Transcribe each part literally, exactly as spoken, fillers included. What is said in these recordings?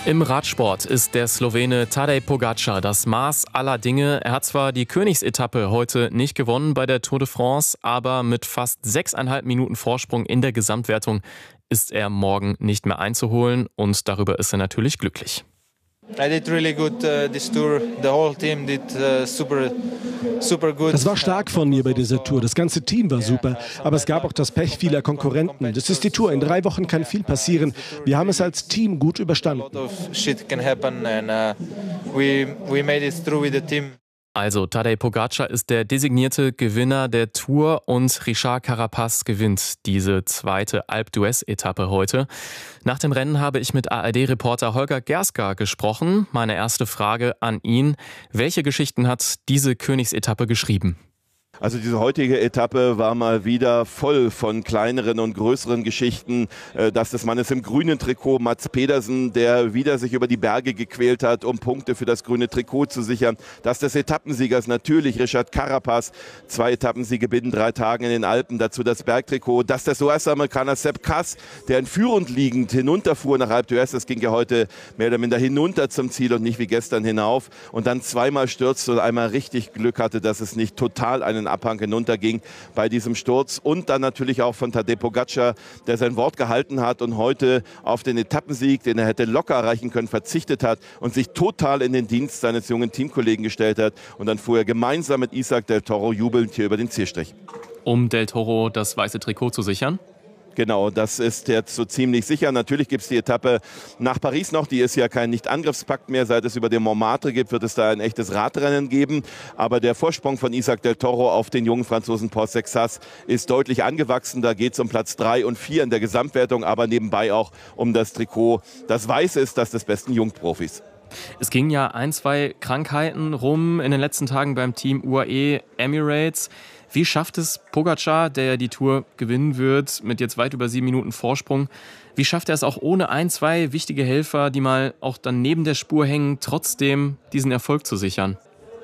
Im Radsport ist der Slowene Tadej Pogačar das Maß aller Dinge. Er hat zwar die Königsetappe heute nicht gewonnen bei der Tour de France, aber mit fast sechseinhalb Minuten Vorsprung in der Gesamtwertung ist er morgen nicht mehr einzuholen und darüber ist er natürlich glücklich. I did really good uh, this tour. The whole team did uh, super, super good. Das war stark von mir bei dieser Tour. Das ganze Team war super. Aber es gab auch das Pech vieler Konkurrenten. Das ist die Tour. In drei Wochen kann viel passieren. Wir haben es als Team gut überstanden. A lot of shit can happen and uh, we we made it through with the team. Also Tadej Pogačar ist der designierte Gewinner der Tour und Richard Carapaz gewinnt diese zweite Alpe d'Huez-Etappe heute. Nach dem Rennen habe ich mit A R D-Reporter Holger Gerska gesprochen. Meine erste Frage an ihn: Welche Geschichten hat diese Königsetappe geschrieben? Also diese heutige Etappe war mal wieder voll von kleineren und größeren Geschichten. Das des Mannes im grünen Trikot, Mads Pedersen, der wieder sich über die Berge gequält hat, um Punkte für das grüne Trikot zu sichern. Das des Etappensiegers natürlich Richard Carapaz, zwei Etappensiege binnen drei Tagen in den Alpen, dazu das Bergtrikot. Das des U S-Amerikaners Sepp Kuss, der in führend liegend hinunterfuhr nach Alpe d'Huez. Das ging ja heute mehr oder minder hinunter zum Ziel und nicht wie gestern hinauf. Und dann zweimal stürzte und einmal richtig Glück hatte, dass es nicht total einen Abhang hinunterging bei diesem Sturz. Und dann natürlich auch von Tadej Pogačar, der sein Wort gehalten hat und heute auf den Etappensieg, den er hätte locker erreichen können, verzichtet hat und sich total in den Dienst seines jungen Teamkollegen gestellt hat. Und dann fuhr er gemeinsam mit Isaac Del Toro jubelnd hier über den Zielstrich. Um Del Toro das weiße Trikot zu sichern? Genau, das ist jetzt so ziemlich sicher. Natürlich gibt es die Etappe nach Paris noch. Die ist ja kein Nicht-Angriffspakt mehr. Seit es über den Montmartre gibt, wird es da ein echtes Radrennen geben. Aber der Vorsprung von Isaac Del Toro auf den jungen Franzosen Paul Sexas ist deutlich angewachsen. Da geht es um Platz drei und vier in der Gesamtwertung, aber nebenbei auch um das Trikot. Das Weiße ist das des besten Jungprofis. Es ging ja ein, zwei Krankheiten rum in den letzten Tagen beim Team U A E Emirates. Wie schafft es Pogačar, der die Tour gewinnen wird, mit jetzt weit über sieben Minuten Vorsprung, wie schafft er es auch ohne ein, zwei wichtige Helfer, die mal auch dann neben der Spur hängen, trotzdem diesen Erfolg zu sichern?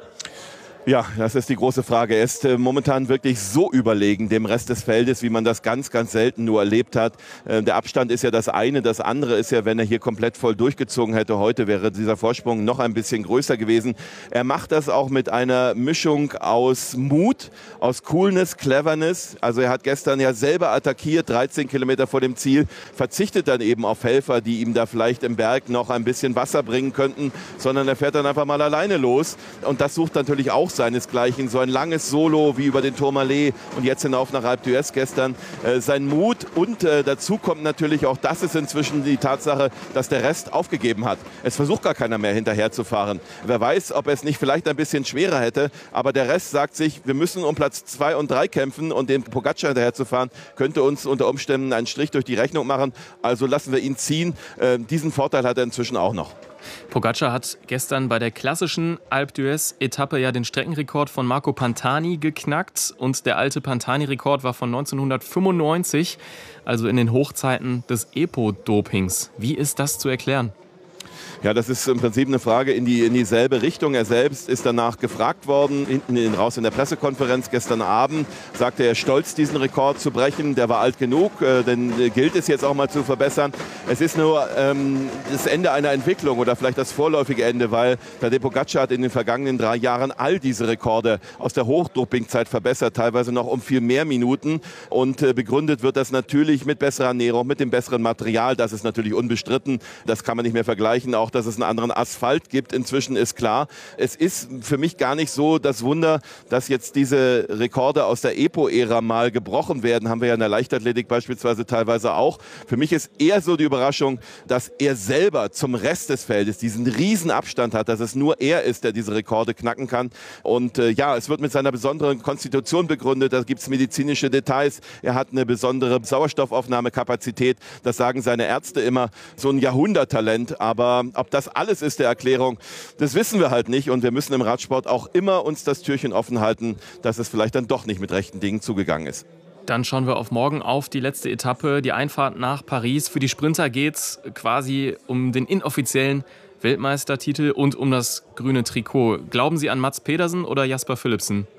Ja, das ist die große Frage. Er ist äh, momentan wirklich so überlegen dem Rest des Feldes, wie man das ganz, ganz selten nur erlebt hat. Äh, der Abstand ist ja das eine. Das andere ist ja, wenn er hier komplett voll durchgezogen hätte heute, wäre dieser Vorsprung noch ein bisschen größer gewesen. Er macht das auch mit einer Mischung aus Mut, aus Coolness, Cleverness. Also er hat gestern ja selber attackiert, dreizehn Kilometer vor dem Ziel, verzichtet dann eben auf Helfer, die ihm da vielleicht im Berg noch ein bisschen Wasser bringen könnten, sondern er fährt dann einfach mal alleine los. Und das sucht natürlich auch seinesgleichen, so ein langes Solo wie über den Tourmalet und jetzt hinauf nach Alpe d'Huez gestern. Äh, sein Mut und äh, dazu kommt natürlich auch, das ist inzwischen die Tatsache, dass der Rest aufgegeben hat. Es versucht gar keiner mehr hinterher zu fahren. Wer weiß, ob er es nicht vielleicht ein bisschen schwerer hätte, aber der Rest sagt sich, wir müssen um Platz zwei und drei kämpfen und den Pogačar hinterher zu fahren, könnte uns unter Umständen einen Strich durch die Rechnung machen. Also lassen wir ihn ziehen. Äh, diesen Vorteil hat er inzwischen auch noch. Pogačar hat gestern bei der klassischen Alpe d'Huez-Etappe ja den Streckenrekord von Marco Pantani geknackt. Und der alte Pantani-Rekord war von neunzehnhundertfünfundneunzig, also in den Hochzeiten des Epo-Dopings. Wie ist das zu erklären? Ja, das ist im Prinzip eine Frage in, die, in dieselbe Richtung. Er selbst ist danach gefragt worden, hinten in, raus in der Pressekonferenz gestern Abend, sagte er, stolz, diesen Rekord zu brechen. Der war alt genug, äh, denn äh, gilt es jetzt auch mal zu verbessern. Es ist nur ähm, das Ende einer Entwicklung oder vielleicht das vorläufige Ende, weil Tadej Pogačar hat in den vergangenen drei Jahren all diese Rekorde aus der Hochdopingzeit verbessert, teilweise noch um viel mehr Minuten. Und äh, begründet wird das natürlich mit besserer Ernährung, mit dem besseren Material. Das ist natürlich unbestritten. Das kann man nicht mehr vergleichen. Auch dass es einen anderen Asphalt gibt, inzwischen ist klar. Es ist für mich gar nicht so das Wunder, dass jetzt diese Rekorde aus der Epo-Ära mal gebrochen werden. Haben wir ja in der Leichtathletik beispielsweise teilweise auch. Für mich ist eher so die Überraschung, dass er selber zum Rest des Feldes diesen riesen Abstand hat, dass es nur er ist, der diese Rekorde knacken kann. Und äh, ja, es wird mit seiner besonderen Konstitution begründet. Da gibt es medizinische Details. Er hat eine besondere Sauerstoffaufnahmekapazität. Das sagen seine Ärzte immer. So ein Jahrhunderttalent. Aber ob das alles ist der Erklärung, das wissen wir halt nicht. Und wir müssen im Radsport auch immer uns das Türchen offen halten, dass es vielleicht dann doch nicht mit rechten Dingen zugegangen ist. Dann schauen wir auf morgen, auf die letzte Etappe, die Einfahrt nach Paris. Für die Sprinter geht es quasi um den inoffiziellen Weltmeistertitel und um das grüne Trikot. Glauben Sie an Mads Pedersen oder Jasper Philipsen?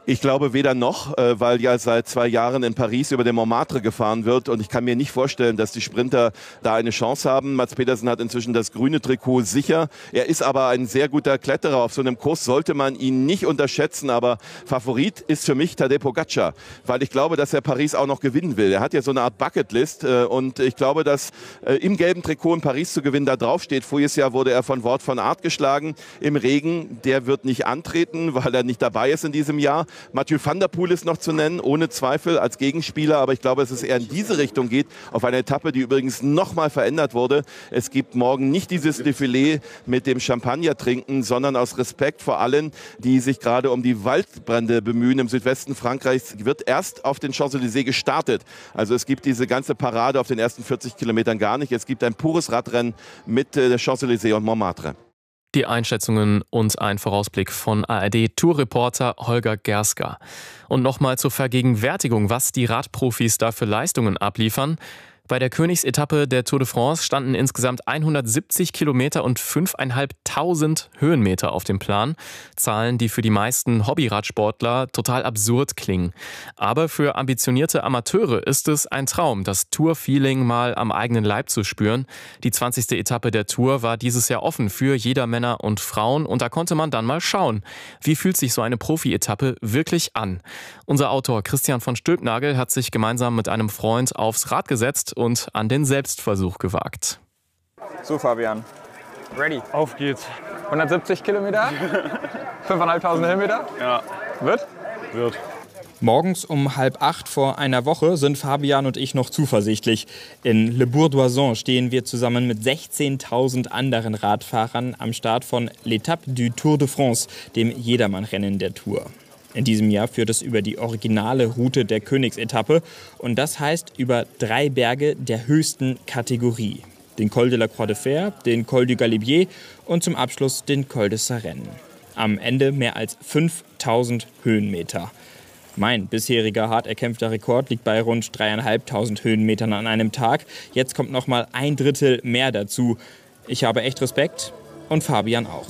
Ich glaube weder noch, weil ja seit zwei Jahren in Paris über den Montmartre gefahren wird und ich kann mir nicht vorstellen, dass die Sprinter da eine Chance haben. Mads Pedersen hat inzwischen das grüne Trikot sicher. Er ist aber ein sehr guter Kletterer. Auf so einem Kurs sollte man ihn nicht unterschätzen, aber Favorit ist für mich Tadej Pogačar, weil ich glaube, dass er Paris auch noch gewinnen will. Er hat ja so eine Art Bucketlist und ich glaube, dass im gelben Trikot in Paris zu gewinnen da draufsteht. Voriges Jahr wurde er von Wout van Aert geschlagen im Regen. Der wird nicht antreten, weil er nicht dabei ist in diesem Jahr. Mathieu van der Poel ist noch zu nennen, ohne Zweifel als Gegenspieler. Aber ich glaube, dass es eher in diese Richtung geht, auf eine Etappe, die übrigens nochmal verändert wurde. Es gibt morgen nicht dieses Defilé mit dem Champagner trinken, sondern aus Respekt vor allen, die sich gerade um die Waldbrände bemühen im Südwesten Frankreichs, wird erst auf den Champs-Élysées gestartet. Also es gibt diese ganze Parade auf den ersten vierzig Kilometern gar nicht. Es gibt ein pures Radrennen mit der Champs-Élysées und Montmartre. Die Einschätzungen und ein Vorausblick von A R D-Tourreporter Holger Gerska. Und nochmal zur Vergegenwärtigung, was die Radprofis da für Leistungen abliefern. Bei der Königsetappe der Tour de France standen insgesamt hundertsiebzig Kilometer und fünftausendfünfhundert Höhenmeter auf dem Plan. Zahlen, die für die meisten Hobbyradsportler total absurd klingen. Aber für ambitionierte Amateure ist es ein Traum, das Tour-Feeling mal am eigenen Leib zu spüren. Die zwanzigste Etappe der Tour war dieses Jahr offen für jeder Männer und Frauen. Und da konnte man dann mal schauen, wie fühlt sich so eine Profi-Etappe wirklich an. Unser Autor Christian von Stülpnagel hat sich gemeinsam mit einem Freund aufs Rad gesetzt und an den Selbstversuch gewagt. So, Fabian. Ready. Auf geht's. hundertsiebzig Kilometer? fünftausendfünfhundert Höhenmeter? Ja. Wird? Wird. Morgens um halb acht vor einer Woche sind Fabian und ich noch zuversichtlich. In Le Bourg d'Oisans stehen wir zusammen mit sechzehntausend anderen Radfahrern am Start von L'Étape du Tour de France, dem Jedermannrennen der Tour. In diesem Jahr führt es über die originale Route der Königsetappe und das heißt über drei Berge der höchsten Kategorie. Den Col de la Croix de Fer, den Col du Galibier und zum Abschluss den Col de Sarenne. Am Ende mehr als fünftausend Höhenmeter. Mein bisheriger hart erkämpfter Rekord liegt bei rund dreieinhalbtausend Höhenmetern an einem Tag. Jetzt kommt noch mal ein Drittel mehr dazu. Ich habe echt Respekt und Fabian auch.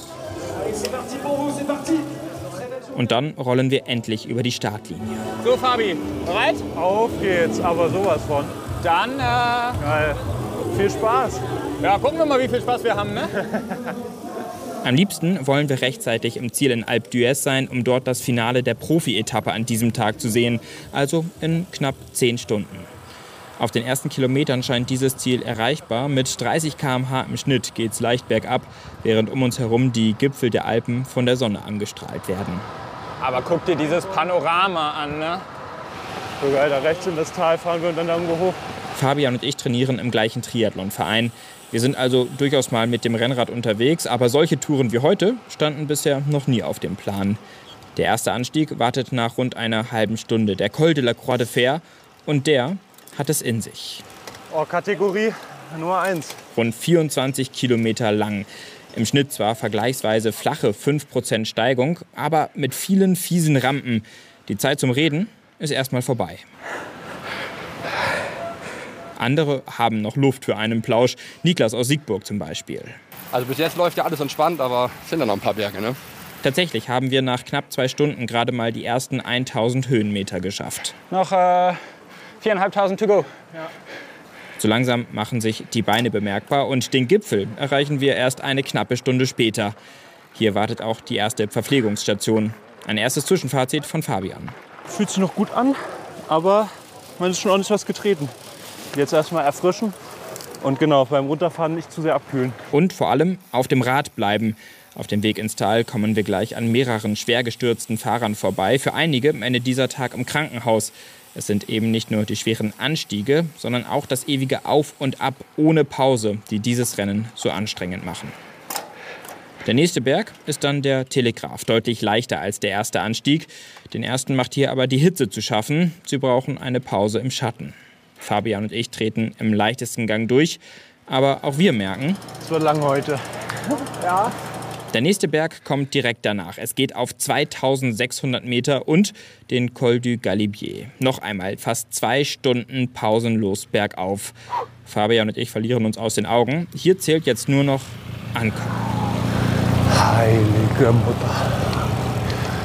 Und dann rollen wir endlich über die Startlinie. So, Fabi, bereit? Auf geht's, aber sowas von. Dann, äh... Geil. Viel Spaß. Ja, gucken wir mal, wie viel Spaß wir haben, ne? Am liebsten wollen wir rechtzeitig im Ziel in Alpe d'Huez sein, um dort das Finale der Profi-Etappe an diesem Tag zu sehen. Also in knapp zehn Stunden. Auf den ersten Kilometern scheint dieses Ziel erreichbar. Mit dreißig Kilometer pro Stunde im Schnitt geht's leicht bergab, während um uns herum die Gipfel der Alpen von der Sonne angestrahlt werden. Aber guck dir dieses Panorama an, ne? So geil, da rechts in das Tal fahren wir und dann da irgendwo hoch. Fabian und ich trainieren im gleichen Triathlonverein. Wir sind also durchaus mal mit dem Rennrad unterwegs, aber solche Touren wie heute standen bisher noch nie auf dem Plan. Der erste Anstieg wartet nach rund einer halben Stunde. Der Col de la Croix de Fer und der hat es in sich. Oh, Kategorie Nummer eins. Rund vierundzwanzig Kilometer lang. Im Schnitt zwar vergleichsweise flache fünf Prozent Steigung, aber mit vielen fiesen Rampen. Die Zeit zum Reden ist erstmal vorbei. Andere haben noch Luft für einen Plausch. Niklas aus Siegburg zum Beispiel. Also bis jetzt läuft ja alles entspannt, aber es sind ja noch ein paar Berge, ne? Tatsächlich haben wir nach knapp zwei Stunden gerade mal die ersten tausend Höhenmeter geschafft. Noch äh, viertausendfünfhundert to go. Ja. So langsam machen sich die Beine bemerkbar und den Gipfel erreichen wir erst eine knappe Stunde später. Hier wartet auch die erste Verpflegungsstation. Ein erstes Zwischenfazit von Fabian. Fühlt sich noch gut an, aber man ist schon ordentlich was getreten. Jetzt erstmal erfrischen und genau, beim Runterfahren nicht zu sehr abkühlen. Und vor allem auf dem Rad bleiben. Auf dem Weg ins Tal kommen wir gleich an mehreren schwer gestürzten Fahrern vorbei. Für einige endet dieser Tag im Krankenhaus. Es sind eben nicht nur die schweren Anstiege, sondern auch das ewige Auf und Ab ohne Pause, die dieses Rennen so anstrengend machen. Der nächste Berg ist dann der Telegraph, deutlich leichter als der erste Anstieg. Den ersten macht hier aber die Hitze zu schaffen. Sie brauchen eine Pause im Schatten. Fabian und ich treten im leichtesten Gang durch, aber auch wir merken, es wird lang heute. Ja. Der nächste Berg kommt direkt danach. Es geht auf zweitausendsechshundert Meter und den Col du Galibier. Noch einmal fast zwei Stunden pausenlos bergauf. Fabian und ich verlieren uns aus den Augen. Hier zählt jetzt nur noch Ankommen. Heilige Mutter.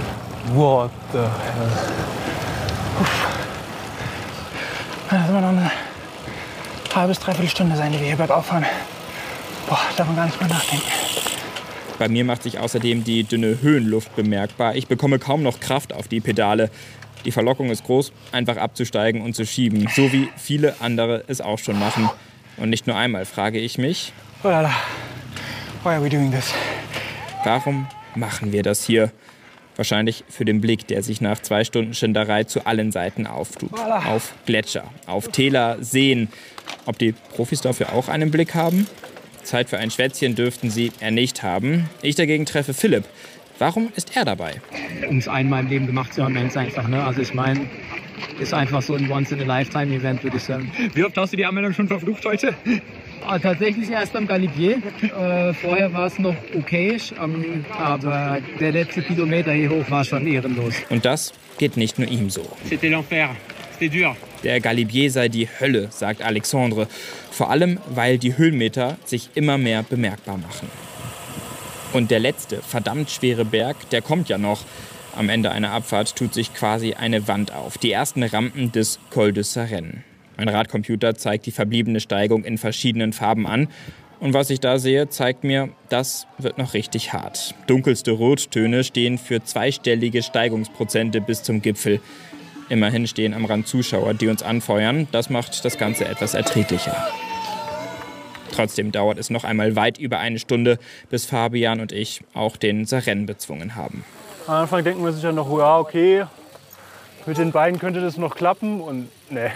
What the hell? Uff. Das wird noch eine halbe bis dreiviertel Stunde sein, die wir hier bergauf fahren. Boah, darf man gar nicht mehr nachdenken. Bei mir macht sich außerdem die dünne Höhenluft bemerkbar. Ich bekomme kaum noch Kraft auf die Pedale. Die Verlockung ist groß, einfach abzusteigen und zu schieben, so wie viele andere es auch schon machen. Und nicht nur einmal frage ich mich, oh la la. Why are we doing this? Warum machen wir das hier? Wahrscheinlich für den Blick, der sich nach zwei Stunden Schinderei zu allen Seiten auftut. Voilà. Auf Gletscher, auf Täler, Seen. Ob die Profis dafür auch einen Blick haben? Zeit für ein Schwätzchen dürften sie eher nicht haben. Ich dagegen treffe Philipp. Warum ist er dabei? Um es einmal im Leben gemacht zu haben, ganz einfach. Ne? Also ich meine, ist einfach so ein Once-in-a-Lifetime-Event, würde ich sagen. Wie oft hast du die Anmeldung schon verflucht heute? Ah, tatsächlich erst am Galibier. Äh, vorher war es noch okay, ähm, aber der letzte Kilometer hier hoch war schon ehrenlos. Und das geht nicht nur ihm so. C'était l'enfer. C'était dur. Der Galibier sei die Hölle, sagt Alexandre. Vor allem, weil die Höhenmeter sich immer mehr bemerkbar machen. Und der letzte, verdammt schwere Berg, der kommt ja noch. Am Ende einer Abfahrt tut sich quasi eine Wand auf. Die ersten Rampen des Col de Sarenne. Mein Radcomputer zeigt die verbliebene Steigung in verschiedenen Farben an. Und was ich da sehe, zeigt mir, das wird noch richtig hart. Dunkelste Rottöne stehen für zweistellige Steigungsprozente bis zum Gipfel. Immerhin stehen am Rand Zuschauer, die uns anfeuern. Das macht das Ganze etwas erträglicher. Trotzdem dauert es noch einmal weit über eine Stunde, bis Fabian und ich auch den Sarenne bezwungen haben. Am Anfang denken wir sich ja noch, ja okay, mit den beiden könnte das noch klappen und ne.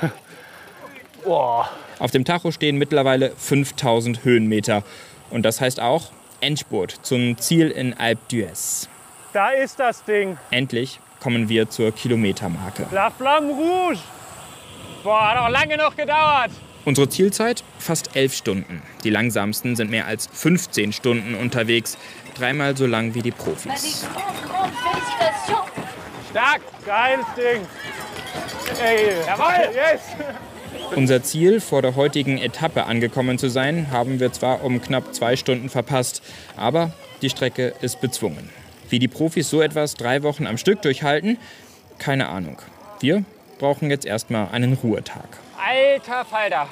Boah. Auf dem Tacho stehen mittlerweile fünftausend Höhenmeter. Und das heißt auch Endspurt zum Ziel in Alpe d'Huez. Da ist das Ding. Endlich kommen wir zur Kilometermarke. La Flamme Rouge. Boah, hat auch lange noch gedauert. Unsere Zielzeit fast elf Stunden. Die langsamsten sind mehr als fünfzehn Stunden unterwegs. Dreimal so lang wie die Profis. Stark, geiles Ding. Ey, jawohl, yes. Unser Ziel, vor der heutigen Etappe angekommen zu sein, haben wir zwar um knapp zwei Stunden verpasst, aber die Strecke ist bezwungen. Wie die Profis so etwas drei Wochen am Stück durchhalten, keine Ahnung. Wir brauchen jetzt erstmal einen Ruhetag. Alter Falter.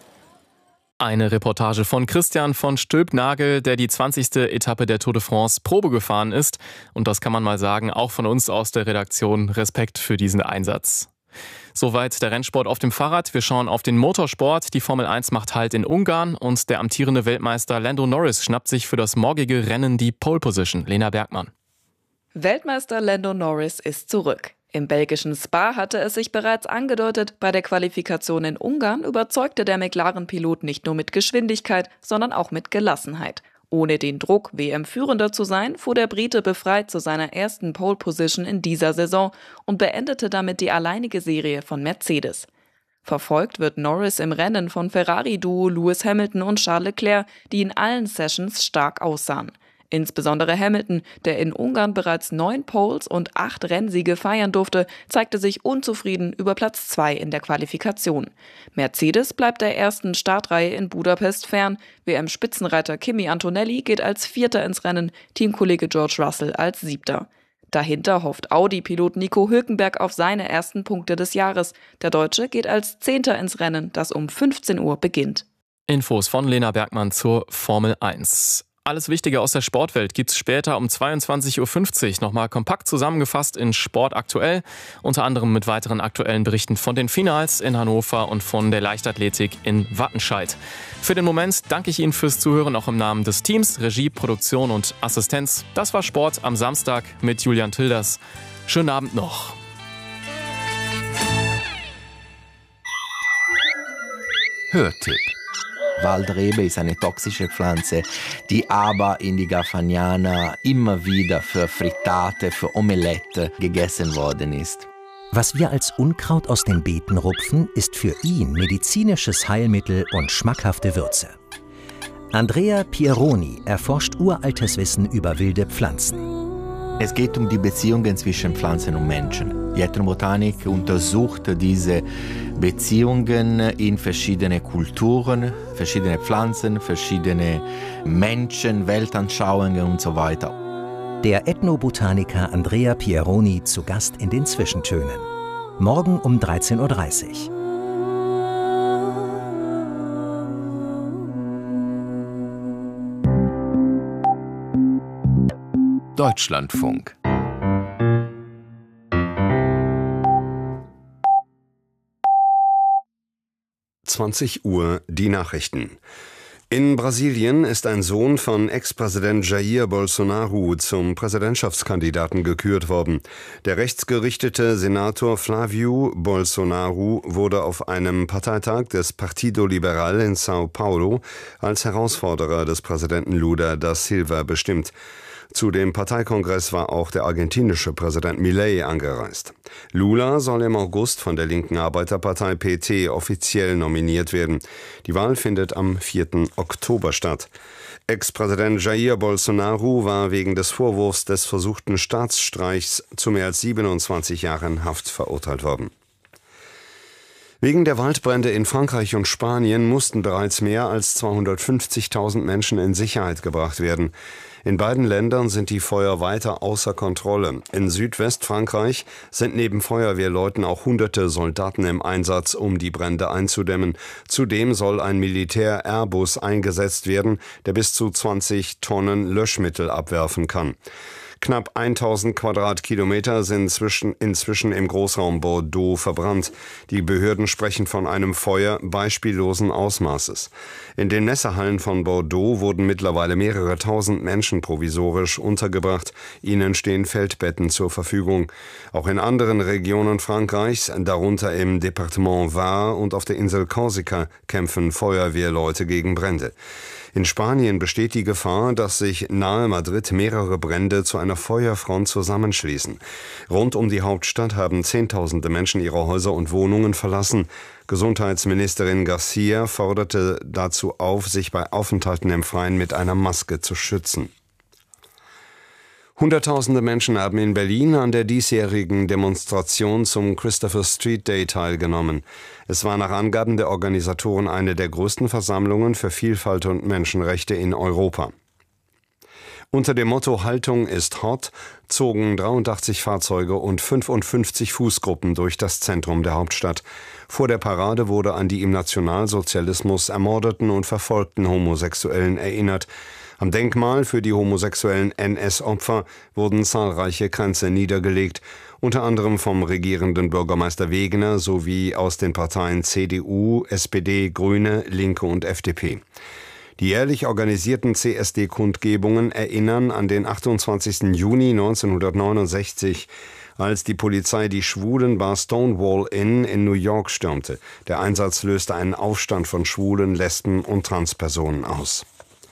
Eine Reportage von Christian von Stülpnagel, der die zwanzigste Etappe der Tour de France Probe gefahren ist. Und das kann man mal sagen, auch von uns aus der Redaktion. Respekt für diesen Einsatz. Soweit der Rennsport auf dem Fahrrad. Wir schauen auf den Motorsport. Die Formel eins macht Halt in Ungarn und der amtierende Weltmeister Lando Norris schnappt sich für das morgige Rennen die Pole Position. Lena Bergmann. Weltmeister Lando Norris ist zurück. Im belgischen Spa hatte es sich bereits angedeutet, bei der Qualifikation in Ungarn überzeugte der McLaren-Pilot nicht nur mit Geschwindigkeit, sondern auch mit Gelassenheit. Ohne den Druck, W M-Führender zu sein, fuhr der Brite befreit zu seiner ersten Pole-Position in dieser Saison und beendete damit die alleinige Serie von Mercedes. Verfolgt wird Norris im Rennen von Ferrari-Duo Lewis Hamilton und Charles Leclerc, die in allen Sessions stark aussahen. Insbesondere Hamilton, der in Ungarn bereits neun Poles und acht Rennsiege feiern durfte, zeigte sich unzufrieden über Platz zwei in der Qualifikation. Mercedes bleibt der ersten Startreihe in Budapest fern. W M-Spitzenreiter Kimi Antonelli geht als Vierter ins Rennen, Teamkollege George Russell als Siebter. Dahinter hofft Audi-Pilot Nico Hülkenberg auf seine ersten Punkte des Jahres. Der Deutsche geht als Zehnter ins Rennen, das um fünfzehn Uhr beginnt. Infos von Lena Bergmann zur Formel eins. Alles Wichtige aus der Sportwelt gibt's später um zweiundzwanzig Uhr fünfzig nochmal kompakt zusammengefasst in Sport aktuell. Unter anderem mit weiteren aktuellen Berichten von den Finals in Hannover und von der Leichtathletik in Wattenscheid. Für den Moment danke ich Ihnen fürs Zuhören, auch im Namen des Teams, Regie, Produktion und Assistenz. Das war Sport am Samstag mit Julian Tilders. Schönen Abend noch. Hörtipp. Waldrebe ist eine toxische Pflanze, die aber in die Garfagnana immer wieder für Frittate, für Omelette gegessen worden ist. Was wir als Unkraut aus den Beeten rupfen, ist für ihn medizinisches Heilmittel und schmackhafte Würze. Andrea Pieroni erforscht uraltes Wissen über wilde Pflanzen. Es geht um die Beziehungen zwischen Pflanzen und Menschen. Die Ethnobotanik untersucht diese Beziehungen in verschiedene Kulturen, verschiedene Pflanzen, verschiedene Menschen, Weltanschauungen und so weiter. Der Ethnobotaniker Andrea Pieroni zu Gast in den Zwischentönen. Morgen um dreizehn Uhr dreißig. Deutschlandfunk. zwanzig Uhr die Nachrichten. In Brasilien ist ein Sohn von Ex-Präsident Jair Bolsonaro zum Präsidentschaftskandidaten gekürt worden. Der rechtsgerichtete Senator Flávio Bolsonaro wurde auf einem Parteitag des Partido Liberal in São Paulo als Herausforderer des Präsidenten Lula da Silva bestimmt. Zu dem Parteikongress war auch der argentinische Präsident Milei angereist. Lula soll im August von der linken Arbeiterpartei P T offiziell nominiert werden. Die Wahl findet am vierten Oktober statt. Ex-Präsident Jair Bolsonaro war wegen des Vorwurfs des versuchten Staatsstreichs zu mehr als siebenundzwanzig Jahren Haft verurteilt worden. Wegen der Waldbrände in Frankreich und Spanien mussten bereits mehr als zweihundertfünfzigtausend Menschen in Sicherheit gebracht werden. In beiden Ländern sind die Feuer weiter außer Kontrolle. In Südwestfrankreich sind neben Feuerwehrleuten auch hunderte Soldaten im Einsatz, um die Brände einzudämmen. Zudem soll ein Militär-Airbus eingesetzt werden, der bis zu zwanzig Tonnen Löschmittel abwerfen kann. Knapp tausend Quadratkilometer sind inzwischen, inzwischen im Großraum Bordeaux verbrannt. Die Behörden sprechen von einem Feuer beispiellosen Ausmaßes. In den Messehallen von Bordeaux wurden mittlerweile mehrere tausend Menschen provisorisch untergebracht. Ihnen stehen Feldbetten zur Verfügung. Auch in anderen Regionen Frankreichs, darunter im Departement Var und auf der Insel Korsika, kämpfen Feuerwehrleute gegen Brände. In Spanien besteht die Gefahr, dass sich nahe Madrid mehrere Brände zu einer Feuerfront zusammenschließen. Rund um die Hauptstadt haben Zehntausende Menschen ihre Häuser und Wohnungen verlassen. Gesundheitsministerin Garcia forderte dazu auf, sich bei Aufenthalten im Freien mit einer Maske zu schützen. Hunderttausende Menschen haben in Berlin an der diesjährigen Demonstration zum Christopher Street Day teilgenommen. Es war nach Angaben der Organisatoren eine der größten Versammlungen für Vielfalt und Menschenrechte in Europa. Unter dem Motto Haltung ist hot zogen dreiundachtzig Fahrzeuge und fünfundfünfzig Fußgruppen durch das Zentrum der Hauptstadt. Vor der Parade wurde an die im Nationalsozialismus ermordeten und verfolgten Homosexuellen erinnert. Am Denkmal für die homosexuellen N S-Opfer wurden zahlreiche Kränze niedergelegt, unter anderem vom regierenden Bürgermeister Wegener sowie aus den Parteien C D U, S P D, Grüne, Linke und F D P. Die jährlich organisierten C S D-Kundgebungen erinnern an den achtundzwanzigsten Juni neunzehnhundertneunundsechzig, als die Polizei die Schwulenbar Stonewall Inn in New York stürmte. Der Einsatz löste einen Aufstand von Schwulen, Lesben und Transpersonen aus.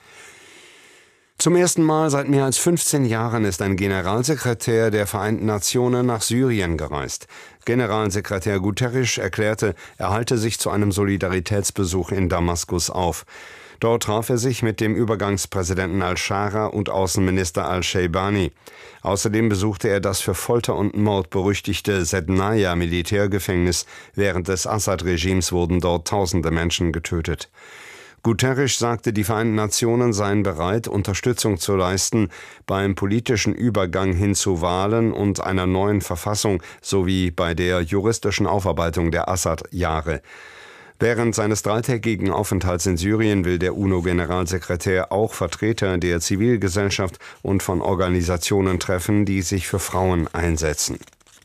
Zum ersten Mal seit mehr als fünfzehn Jahren ist ein Generalsekretär der Vereinten Nationen nach Syrien gereist. Generalsekretär Guterres erklärte, er halte sich zu einem Solidaritätsbesuch in Damaskus auf. Dort traf er sich mit dem Übergangspräsidenten al-Shara und Außenminister al-Sheibani. Außerdem besuchte er das für Folter und Mord berüchtigte Sednaya-Militärgefängnis. Während des Assad-Regimes wurden dort tausende Menschen getötet. Guterres sagte, die Vereinten Nationen seien bereit, Unterstützung zu leisten beim politischen Übergang hin zu Wahlen und einer neuen Verfassung sowie bei der juristischen Aufarbeitung der Assad-Jahre. Während seines dreitägigen Aufenthalts in Syrien will der UNO-Generalsekretär auch Vertreter der Zivilgesellschaft und von Organisationen treffen, die sich für Frauen einsetzen.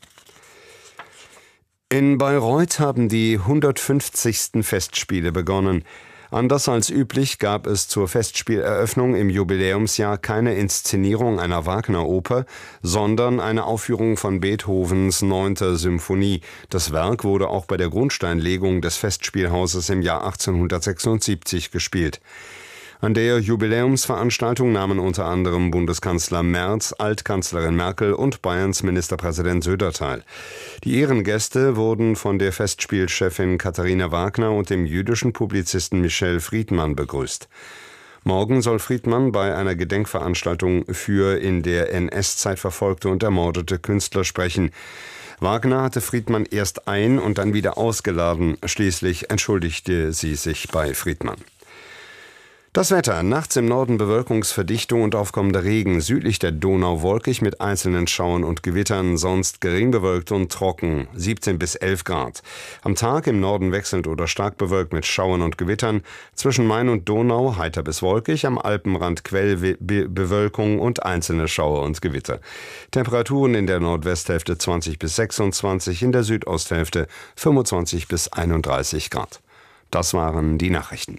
In Bayreuth haben die hundertfünfzigsten Festspiele begonnen. Anders als üblich gab es zur Festspieleröffnung im Jubiläumsjahr keine Inszenierung einer Wagner-Oper, sondern eine Aufführung von Beethovens Neunter Symphonie. Das Werk wurde auch bei der Grundsteinlegung des Festspielhauses im Jahr achtzehnhundertsechsundsiebzig gespielt. An der Jubiläumsveranstaltung nahmen unter anderem Bundeskanzler Merz, Altkanzlerin Merkel und Bayerns Ministerpräsident Söder teil. Die Ehrengäste wurden von der Festspielchefin Katharina Wagner und dem jüdischen Publizisten Michel Friedmann begrüßt. Morgen soll Friedmann bei einer Gedenkveranstaltung für in der N S-Zeit verfolgte und ermordete Künstler sprechen. Wagner hatte Friedmann erst ein- und dann wieder ausgeladen. Schließlich entschuldigte sie sich bei Friedmann. Das Wetter. Nachts im Norden Bewölkungsverdichtung und aufkommender Regen. Südlich der Donau wolkig mit einzelnen Schauern und Gewittern. Sonst gering bewölkt und trocken. siebzehn bis elf Grad. Am Tag im Norden wechselnd oder stark bewölkt mit Schauern und Gewittern. Zwischen Main und Donau heiter bis wolkig. Am Alpenrand Quellbewölkung und einzelne Schauer und Gewitter. Temperaturen in der Nordwesthälfte zwanzig bis sechsundzwanzig. In der Südosthälfte fünfundzwanzig bis einunddreißig Grad. Das waren die Nachrichten.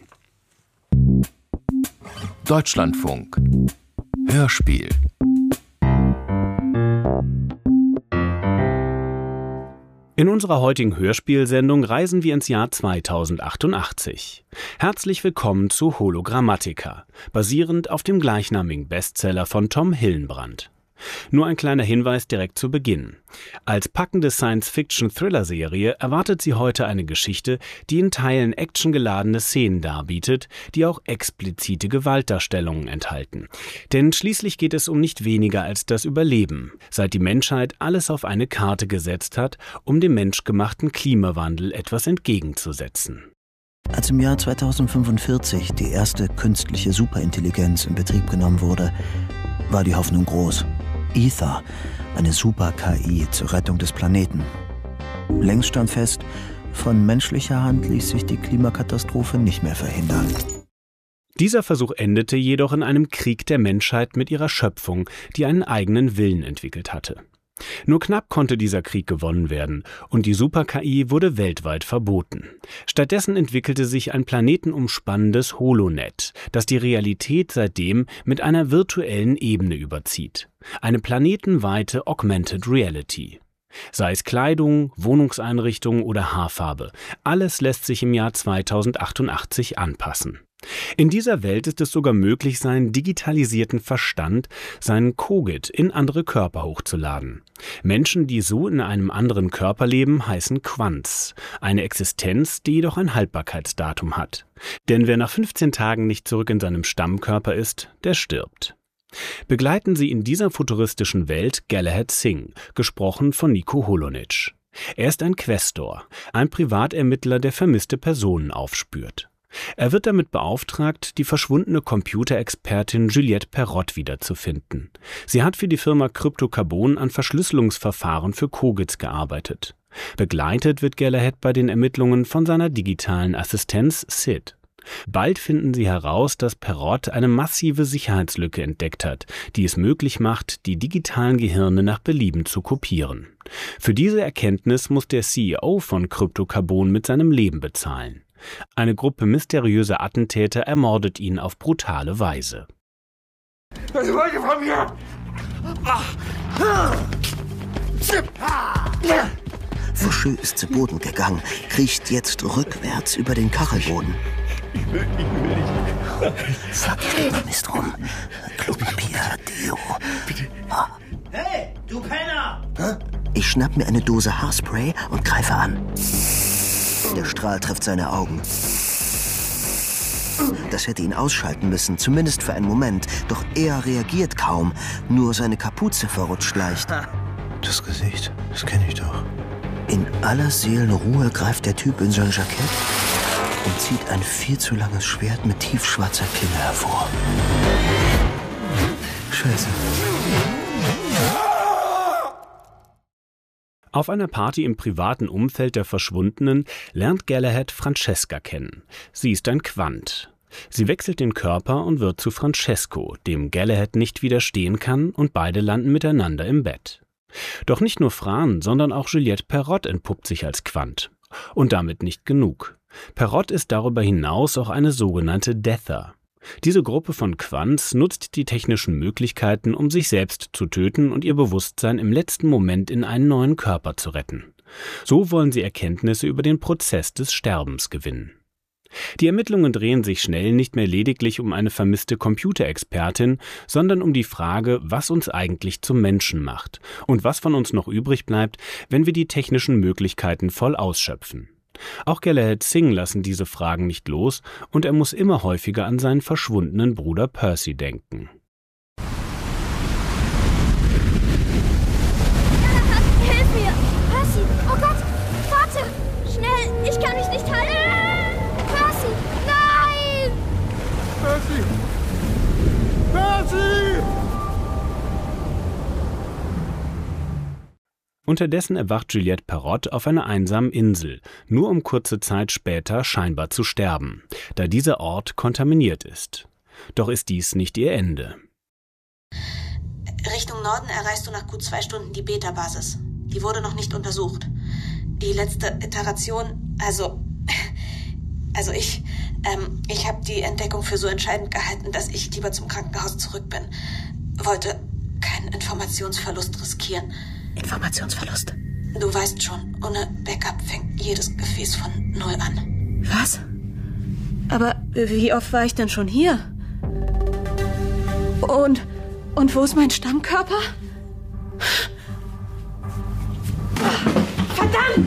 Deutschlandfunk. Hörspiel. In unserer heutigen Hörspielsendung reisen wir ins Jahr zweitausendachtundachtzig. Herzlich willkommen zu Hologrammatica, basierend auf dem gleichnamigen Bestseller von Tom Hillenbrand. Nur ein kleiner Hinweis direkt zu Beginn. Als packende Science-Fiction-Thriller-Serie erwartet sie heute eine Geschichte, die in Teilen actiongeladene Szenen darbietet, die auch explizite Gewaltdarstellungen enthalten. Denn schließlich geht es um nicht weniger als das Überleben, seit die Menschheit alles auf eine Karte gesetzt hat, um dem menschgemachten Klimawandel etwas entgegenzusetzen. Als im Jahr zweitausendfünfundvierzig die erste künstliche Superintelligenz in Betrieb genommen wurde, war die Hoffnung groß. Ether, eine Super-K I zur Rettung des Planeten. Längst stand fest, von menschlicher Hand ließ sich die Klimakatastrophe nicht mehr verhindern. Dieser Versuch endete jedoch in einem Krieg der Menschheit mit ihrer Schöpfung, die einen eigenen Willen entwickelt hatte. Nur knapp konnte dieser Krieg gewonnen werden und die Super-K I wurde weltweit verboten. Stattdessen entwickelte sich ein planetenumspannendes Holonet, das die Realität seitdem mit einer virtuellen Ebene überzieht. Eine planetenweite Augmented Reality. Sei es Kleidung, Wohnungseinrichtung oder Haarfarbe, alles lässt sich im Jahr zweitausendachtundachtzig anpassen. In dieser Welt ist es sogar möglich, seinen digitalisierten Verstand, seinen Kogit, in andere Körper hochzuladen. Menschen, die so in einem anderen Körper leben, heißen Quants, eine Existenz, die jedoch ein Haltbarkeitsdatum hat. Denn wer nach fünfzehn Tagen nicht zurück in seinem Stammkörper ist, der stirbt. Begleiten Sie in dieser futuristischen Welt Galahad Singh, gesprochen von Nico Holonitsch. Er ist ein Questor, ein Privatermittler, der vermisste Personen aufspürt. Er wird damit beauftragt, die verschwundene Computerexpertin Juliette Perrott wiederzufinden. Sie hat für die Firma Crypto-Carbon an Verschlüsselungsverfahren für Kogits gearbeitet. Begleitet wird Galahad bei den Ermittlungen von seiner digitalen Assistenz Sid. Bald finden sie heraus, dass Perrott eine massive Sicherheitslücke entdeckt hat, die es möglich macht, die digitalen Gehirne nach Belieben zu kopieren. Für diese Erkenntnis muss der C E O von Crypto-Carbon mit seinem Leben bezahlen. Eine Gruppe mysteriöser Attentäter ermordet ihn auf brutale Weise. Was wollt ihr von mir? Fouché ist zu Boden gegangen, kriecht jetzt rückwärts über den Kachelboden. Ich will, ich will nicht. Vertreten ist rum. Klopapier, Deo. Bitte. Hey, du Penner! Ich schnapp mir eine Dose Haarspray und greife an. Der Strahl trifft seine Augen. Das hätte ihn ausschalten müssen, zumindest für einen Moment. Doch er reagiert kaum. Nur seine Kapuze verrutscht leicht. Das Gesicht, das kenne ich doch. In aller Seelenruhe greift der Typ in sein Jackett und zieht ein viel zu langes Schwert mit tiefschwarzer Klinge hervor. Scheiße. Auf einer Party im privaten Umfeld der Verschwundenen lernt Galahad Francesca kennen. Sie ist ein Quant. Sie wechselt den Körper und wird zu Francesco, dem Galahad nicht widerstehen kann, und beide landen miteinander im Bett. Doch nicht nur Fran, sondern auch Juliette Perrott entpuppt sich als Quant. Und damit nicht genug. Perrott ist darüber hinaus auch eine sogenannte Deather. Diese Gruppe von Quants nutzt die technischen Möglichkeiten, um sich selbst zu töten und ihr Bewusstsein im letzten Moment in einen neuen Körper zu retten. So wollen sie Erkenntnisse über den Prozess des Sterbens gewinnen. Die Ermittlungen drehen sich schnell nicht mehr lediglich um eine vermisste Computerexpertin, sondern um die Frage, was uns eigentlich zum Menschen macht und was von uns noch übrig bleibt, wenn wir die technischen Möglichkeiten voll ausschöpfen. Auch Galahad Singh lassen diese Fragen nicht los und er muss immer häufiger an seinen verschwundenen Bruder Percy denken. Hilf mir! Percy! Oh Gott! Warte! Schnell! Ich kann mich nicht halten! Percy! Nein! Percy! Percy! Unterdessen erwacht Juliette Perrott auf einer einsamen Insel, nur um kurze Zeit später scheinbar zu sterben, da dieser Ort kontaminiert ist. Doch ist dies nicht ihr Ende. Richtung Norden erreichst du nach gut zwei Stunden die Beta-Basis. Die wurde noch nicht untersucht. Die letzte Iteration, also... Also ich... Ähm, ich habe die Entdeckung für so entscheidend gehalten, dass ich lieber zum Krankenhaus zurück bin. Wollte keinen Informationsverlust riskieren. Informationsverlust? Du weißt schon, ohne Backup fängt jedes Gefäß von Null an. Was? Aber wie oft war ich denn schon hier? Und... Und wo ist mein Stammkörper? Verdammt!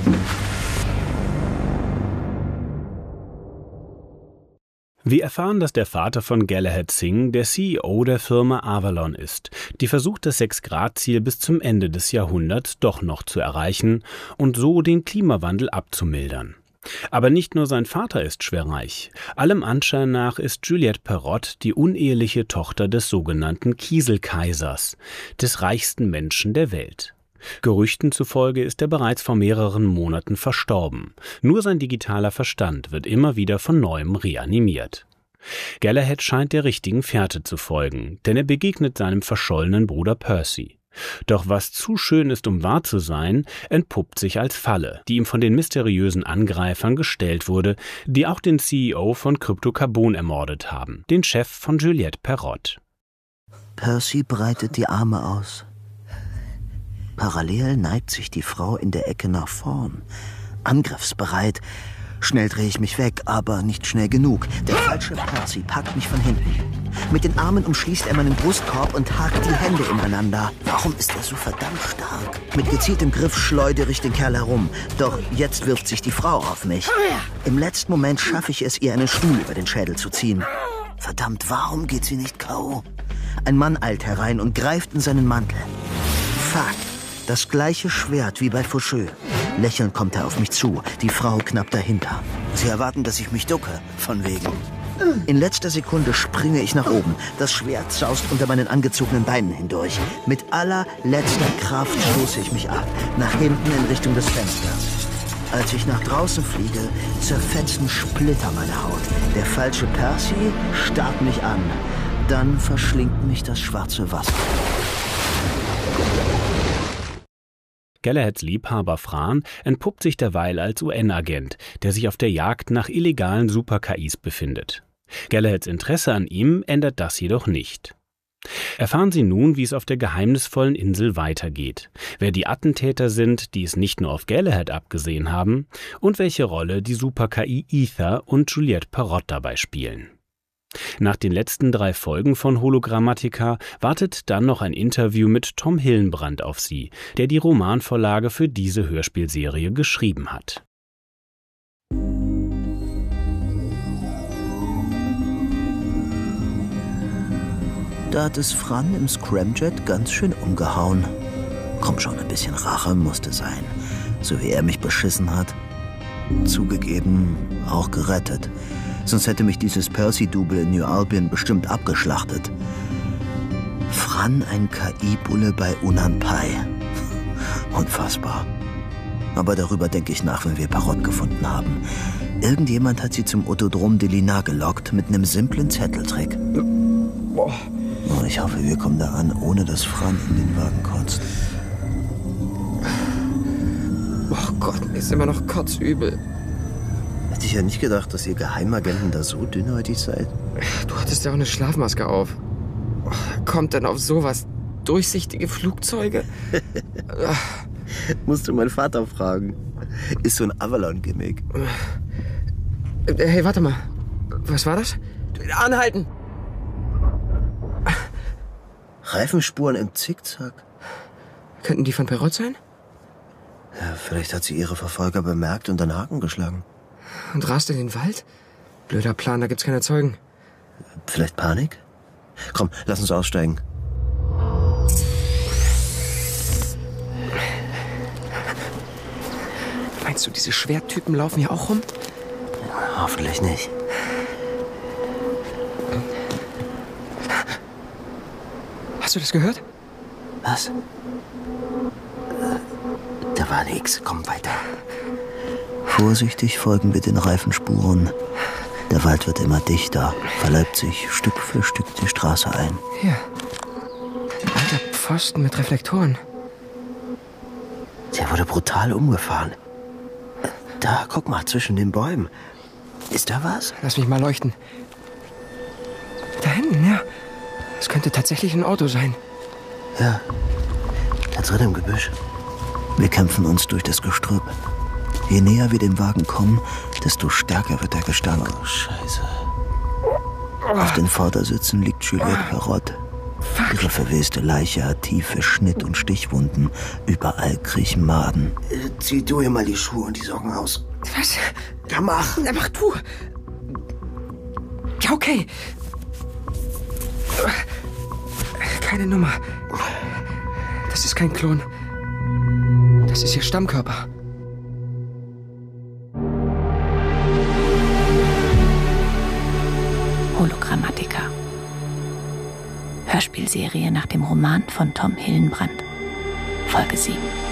Wir erfahren, dass der Vater von Galahad Singh der C E O der Firma Avalon ist, die versucht, das sechs Grad Ziel bis zum Ende des Jahrhunderts doch noch zu erreichen und so den Klimawandel abzumildern. Aber nicht nur sein Vater ist schwerreich. Allem Anschein nach ist Juliette Perrott die uneheliche Tochter des sogenannten Kieselkaisers, des reichsten Menschen der Welt. Gerüchten zufolge ist er bereits vor mehreren Monaten verstorben. Nur sein digitaler Verstand wird immer wieder von neuem reanimiert. Galahad scheint der richtigen Fährte zu folgen, denn er begegnet seinem verschollenen Bruder Percy. Doch was zu schön ist, um wahr zu sein, entpuppt sich als Falle, die ihm von den mysteriösen Angreifern gestellt wurde, die auch den C E O von Crypto-Carbon ermordet haben, den Chef von Juliette Perrott. Percy breitet die Arme aus. Parallel neigt sich die Frau in der Ecke nach vorn, angriffsbereit. Schnell drehe ich mich weg, aber nicht schnell genug. Der falsche Percy packt mich von hinten. Mit den Armen umschließt er meinen Brustkorb und hakt die Hände ineinander. Warum ist er so verdammt stark? Mit gezieltem Griff schleudere ich den Kerl herum. Doch jetzt wirft sich die Frau auf mich. Im letzten Moment schaffe ich es, ihr einen Stuhl über den Schädel zu ziehen. Verdammt, warum geht sie nicht K O? Ein Mann eilt herein und greift in seinen Mantel. Fuck. Das gleiche Schwert wie bei Faucheux. Lächelnd kommt er auf mich zu, die Frau knapp dahinter. Sie erwarten, dass ich mich ducke, von wegen. In letzter Sekunde springe ich nach oben. Das Schwert saust unter meinen angezogenen Beinen hindurch. Mit allerletzter Kraft stoße ich mich ab, nach hinten in Richtung des Fensters. Als ich nach draußen fliege, zerfetzen Splitter meine Haut. Der falsche Percy starrt mich an. Dann verschlingt mich das schwarze Wasser. Galahads Liebhaber Fran entpuppt sich derweil als U N-Agent, der sich auf der Jagd nach illegalen Super-K Is befindet. Galahads Interesse an ihm ändert das jedoch nicht. Erfahren Sie nun, wie es auf der geheimnisvollen Insel weitergeht, wer die Attentäter sind, die es nicht nur auf Galahad abgesehen haben, und welche Rolle die Super-K I Ether und Juliette Perrott dabei spielen. Nach den letzten drei Folgen von Hologrammatica wartet dann noch ein Interview mit Tom Hillenbrand auf Sie, der die Romanvorlage für diese Hörspielserie geschrieben hat. Da hat es Fran im Scramjet ganz schön umgehauen. Komm schon, ein bisschen Rache musste sein, so wie er mich beschissen hat. Zugegeben, auch gerettet. Sonst hätte mich dieses Percy-Double in New Albion bestimmt abgeschlachtet. Fran, ein K I-Bulle bei Unanpai. Unfassbar. Aber darüber denke ich nach, wenn wir Perrott gefunden haben. Irgendjemand hat sie zum Autodrom de Lina gelockt mit einem simplen Zetteltrick. Oh, ich hoffe, wir kommen da an, ohne dass Fran in den Wagen kotzt. Oh Gott, mir ist immer noch kotzübel. Hätte ich ja nicht gedacht, dass ihr Geheimagenten da so dünnhäutig seid. Du hattest ja auch eine Schlafmaske auf. Kommt denn auf sowas? Durchsichtige Flugzeuge? Musst du meinen Vater fragen. Ist so ein Avalon-Gimmick. Hey, warte mal. Was war das? Anhalten! Reifenspuren im Zickzack. Könnten die von Perrott sein? Ja, vielleicht hat sie ihre Verfolger bemerkt und einen Haken geschlagen. Und rast in den Wald? Blöder Plan, da gibt's keine Zeugen. Vielleicht Panik? Komm, lass uns aussteigen. Meinst du, diese Schwerttypen laufen hier auch rum? Ja, hoffentlich nicht. Hast du das gehört? Was? Da war nix. Komm weiter. Vorsichtig folgen wir den Reifenspuren. Der Wald wird immer dichter, verleibt sich Stück für Stück die Straße ein. Hier. Alter Pfosten mit Reflektoren. Der wurde brutal umgefahren. Da, guck mal, zwischen den Bäumen. Ist da was? Lass mich mal leuchten. Da hinten, ja. Es könnte tatsächlich ein Auto sein. Ja, da drin im Gebüsch. Wir kämpfen uns durch das Gestrüpp. Je näher wir dem Wagen kommen, desto stärker wird der Gestank. Oh, Scheiße. Auf den Vordersitzen liegt Juliette Perrotte. Ihre verweste Leiche hat tiefe Schnitt- und Stichwunden. Überall kriechen Maden. Zieh du ihr mal die Schuhe und die Socken aus. Was? Ja, mach. Na, mach du. Ja, okay. Keine Nummer. Das ist kein Klon. Das ist ihr Stammkörper. Hologrammatica. Hörspielserie nach dem Roman von Tom Hillenbrand. Folge sieben.